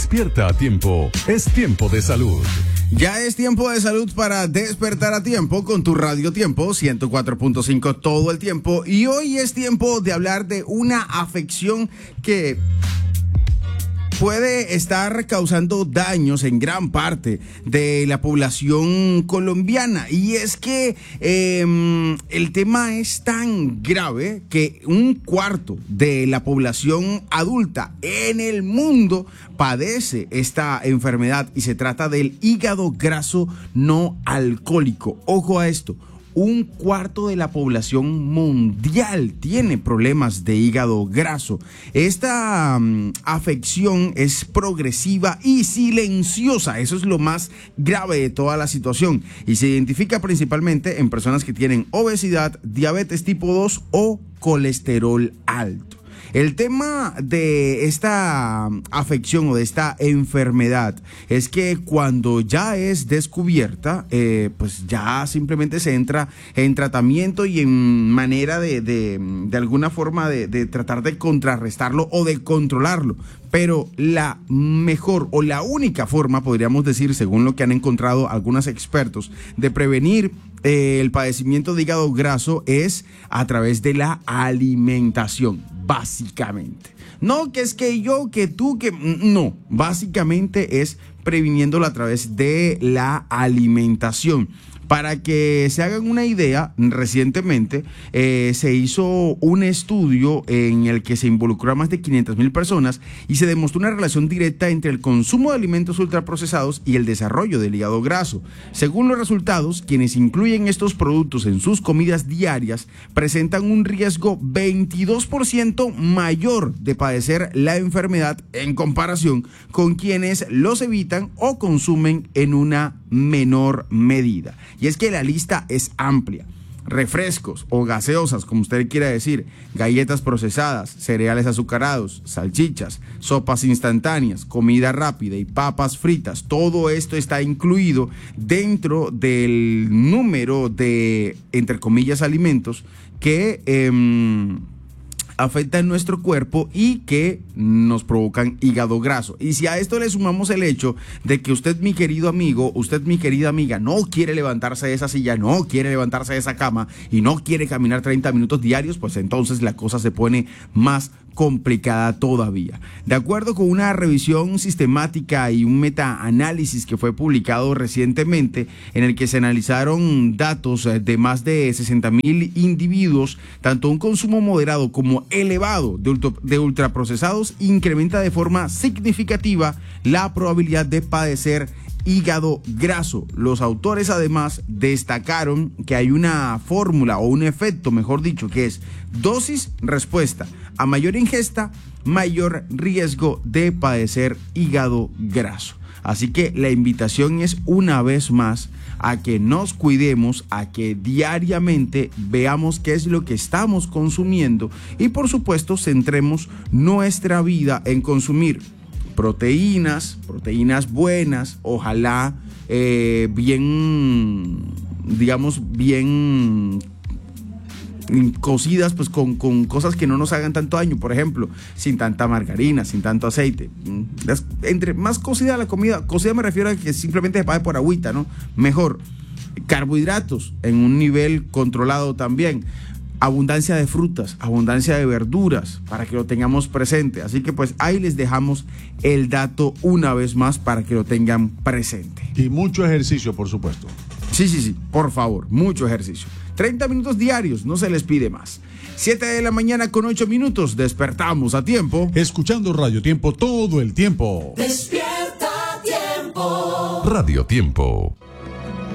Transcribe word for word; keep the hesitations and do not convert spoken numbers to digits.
Despierta a tiempo. Es tiempo de salud. Ya es tiempo de salud para despertar a tiempo con tu Radio Tiempo ciento cuatro punto cinco todo el tiempo. Y hoy es tiempo de hablar de una afección que puede estar causando daños en gran parte de la población colombiana. Y es que eh, el tema es tan grave que un cuarto de la población adulta en el mundo padece esta enfermedad y se trata del hígado graso no alcohólico. Ojo a esto. Un cuarto de la población mundial tiene problemas de hígado graso. Esta um, afección es progresiva y silenciosa. Eso es lo más grave de toda la situación. Y se identifica principalmente en personas que tienen obesidad, diabetes tipo dos o colesterol alto. El tema de esta afección o de esta enfermedad es que cuando ya es descubierta, eh, pues ya simplemente se entra en tratamiento y en manera de, de, de alguna forma de, de tratar de contrarrestarlo o de controlarlo. Pero la mejor o la única forma, podríamos decir, según lo que han encontrado algunos expertos, de prevenir eh, el padecimiento de hígado graso es a través de la alimentación, básicamente. No que es que yo, que tú, que no, básicamente es previniéndolo a través de la alimentación. Para que se hagan una idea, recientemente eh, se hizo un estudio en el que se involucró a más de quinientas mil personas y se demostró una relación directa entre el consumo de alimentos ultraprocesados y el desarrollo del hígado graso. Según los resultados, quienes incluyen estos productos en sus comidas diarias presentan un riesgo veintidós por ciento mayor de padecer la enfermedad en comparación con quienes los evitan o consumen en una menor medida. Y es que la lista es amplia. Refrescos o gaseosas, como usted quiera decir, galletas procesadas, cereales azucarados, salchichas, sopas instantáneas, comida rápida y papas fritas. Todo esto está incluido dentro del número de, entre comillas, alimentos que eh, afectan nuestro cuerpo y que nos provocan hígado graso. Y si a esto le sumamos el hecho de que usted, mi querido amigo, usted, mi querida amiga, no quiere levantarse de esa silla, no quiere levantarse de esa cama y no quiere caminar treinta minutos diarios, pues entonces la cosa se pone más complicada todavía. De acuerdo con una revisión sistemática y un metaanálisis que fue publicado recientemente, en el que se analizaron datos de más de sesenta mil individuos, tanto un consumo moderado como elevado de, ultra, de ultraprocesados incrementa de forma significativa la probabilidad de padecer hígado graso. Los autores además destacaron que hay una fórmula o un efecto, mejor dicho, que es dosis-respuesta. A mayor ingesta, mayor riesgo de padecer hígado graso. Así que la invitación es una vez más a que nos cuidemos, a que diariamente veamos qué es lo que estamos consumiendo y por supuesto centremos nuestra vida en consumir proteínas, proteínas buenas, ojalá eh, bien, digamos, bien cocidas, pues con, con cosas que no nos hagan tanto daño, por ejemplo, sin tanta margarina, sin tanto aceite. Las, entre más cocida la comida, cocida me refiero a que simplemente se pague por agüita, ¿no? Mejor. Carbohidratos en un nivel controlado también. Abundancia de frutas, abundancia de verduras, para que lo tengamos presente. Así que pues ahí les dejamos el dato una vez más para que lo tengan presente. Y mucho ejercicio, por supuesto. Sí, sí, sí, por favor, mucho ejercicio. treinta minutos diarios, no se les pide más. siete de la mañana con ocho minutos, despertamos a tiempo. Escuchando Radio Tiempo todo el tiempo. Despierta a tiempo. Radio Tiempo.